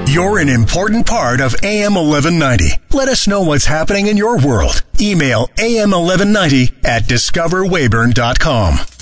You're an important part of AM 1190. Let us know what's happening in your world. Email am1190@discoverweyburn.com.